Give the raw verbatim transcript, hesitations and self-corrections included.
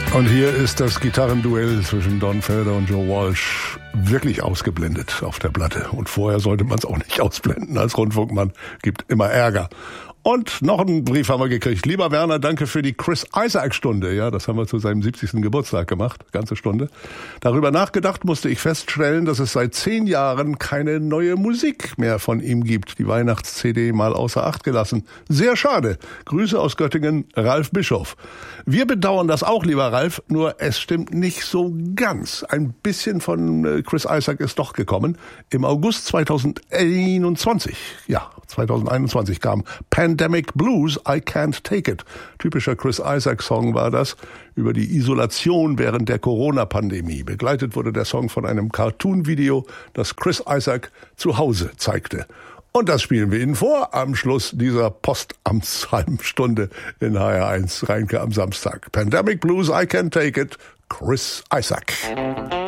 Und hier ist das Gitarrenduell zwischen Don Felder und Joe Walsh wirklich ausgeblendet auf der Platte. Und vorher sollte man es auch nicht ausblenden. Als Rundfunkmann gibt immer Ärger. Und noch einen Brief haben wir gekriegt. Lieber Werner, danke für die Chris Isaak-Stunde. Ja, das haben wir zu seinem siebzigsten Geburtstag gemacht. Ganze Stunde. Darüber nachgedacht musste ich feststellen, dass es seit zehn Jahren keine neue Musik mehr von ihm gibt. Die Weihnachts-C D mal außer Acht gelassen. Sehr schade. Grüße aus Göttingen, Ralf Bischof. Wir bedauern das auch, lieber Ralf, nur es stimmt nicht so ganz. Ein bisschen von Chris Isaak ist doch gekommen. Im August zweitausendeinundzwanzig, ja, zweitausendeinundzwanzig kam Pandemic Blues, I Can't Take It. Typischer Chris Isaak-Song war das über die Isolation während der Corona-Pandemie. Begleitet wurde der Song von einem Cartoon-Video, das Chris Isaak zu Hause zeigte. Und das spielen wir Ihnen vor am Schluss dieser Postamtshalbstunde in H R eins Rheinke am Samstag. Pandemic Blues, I Can't Take It, Chris Isaak.